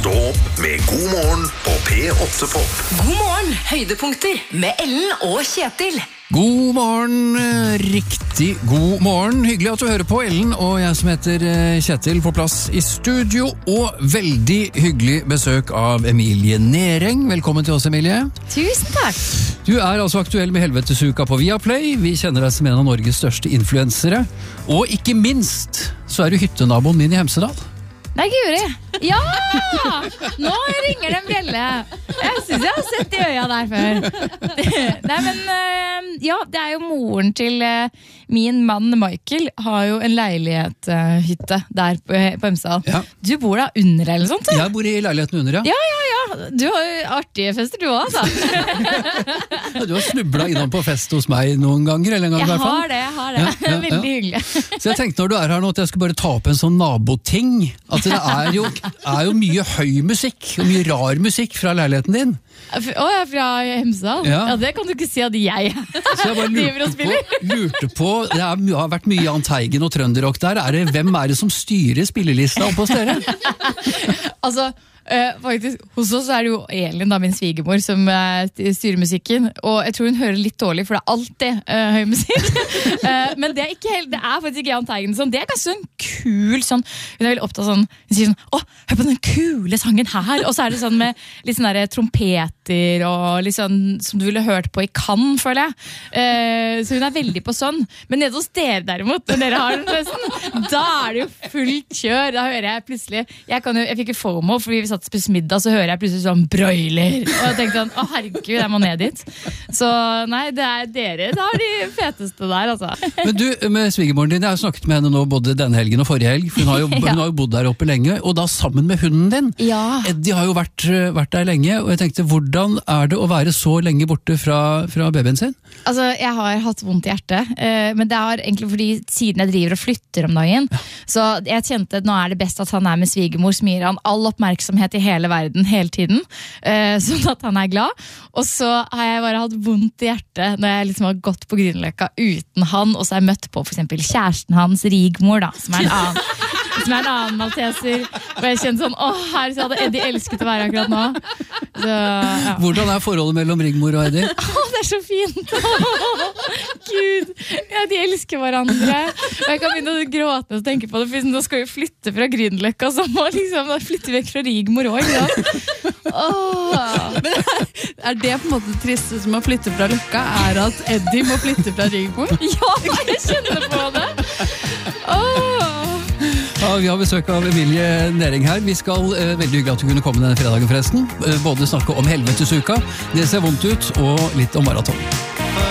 Stå opp med God morgen på P8 Pop. God morgen, høydepunkter med Ellen og Kjetil. God morgen, riktig god morgen. Hyggelig at du hører på, Ellen og jeg som heter Kjetil på plass i studio. Og veldig hyggelig besøk av Emilie Nering. Velkommen til oss, Emilie. Tusen takk. Du er altså aktuell med Helvetesuka på Viaplay. Vi kjenner deg som en av Norges største influensere. Og ikke minst så er du hyttenaboen min i Hemsedal. Det er Guri. Ja! Nå ringer det en bjelle. Jeg synes jeg har sett de øya der før. Nei, men ja, det er jo moren til min mann Michael har jo en leilighetshytte der på Hemsedal. Ja. Du bor da under eller sånt? Jeg bor i leiligheten under, ja. Ja. Du har jo artige fester du også, altså. Du har snublet innom på fest hos meg noen ganger, eller en gang i hvert fall. Jeg har det. Ja. Veldig hyggelig. Så jeg tenkte når du er her nå at jeg skulle bare ta opp en sånn naboting, at det er jo mye høy musikk, og mye rar musikk fra leiligheten din. Ja, fra Hemsedal? Ja, det kan du ikke si at jeg så jeg bare lurte på, det har vært mye Jahn Teigen og trønderrock der. Hvem er det som styrer spillelista oppe hos dere? Altså, faktisk, hos oss er det jo Elin, da, min svigermor, som styrer musikken, og jeg tror hun hører litt dårlig, for det er alltid høy musikk. Men det er faktisk ikke Jahn Teigen sånn. Det er ganske sånn kul, sånn, hun er veldig opptatt sånn, hun sier sånn, hør på den kule sangen her, og så er det sånn med litt sånn der trompeter, og litt sånn som du ville hørt på i Cannes, føler jeg. Så hun er veldig på sånn. Men nede hos dere derimot, når dere har den festen, da er det jo fullt kjør. Da hører jeg plutselig, jeg fikk jo FOMO, fordi vi satt og spiste middag, så hører jeg plutselig sånn broiler, og jeg tenkte sånn, herregud, jeg må ned dit. Så nei, det er dere, da har de feteste der, altså. Men du, med svigermoren din, jeg har snakket med henne nå både denne helgen og forrige helg, for hun har jo bodd der oppe lenge, og da sammen med hunden din. Ja. Eddie har jo vært der lenge, og jeg tenkte, hvordan er det å være så lenge borte fra babyen sin? Altså, jeg har hatt vondt i hjertet, men det er egentlig fordi siden jeg driver og flytter om dagen, så jeg kjente at nå er det best at han er med svigermor, som gir han all oppmerksomhet i hele verden, hele tiden, sånn at han er glad. Og så har jeg bare hatt vondt i hjertet når jeg liksom har gått på Grünerløkka uten han, og så har jeg møtt på for eksempel kjæresten hans, Rigmor, da, som er en annen malteser, og jeg kjente sånn, her så hadde Eddie elsket å være akkurat nå. Så, ja. Hvordan er forholdet mellom Rigmor og Eddie? Det er så fint. Gud, ja, de elsker hverandre. Og jeg kan begynne å gråte og tenke på det, for nå skal vi flytte fra Grünerløkka, så må liksom flytte vekk fra Rigmor også, Men er det på en måte det triste som å flytte fra Løkka, er at Eddie må flytte fra Rigmor? Ja, jeg kjenner på det. Ja, vi har besøk av Emilie Nering her. Vi skal, veldig hyggelig at du kunne komme denne fredagen forresten, både snakke om Helvetesuka, det ser vondt ut, og litt om maraton.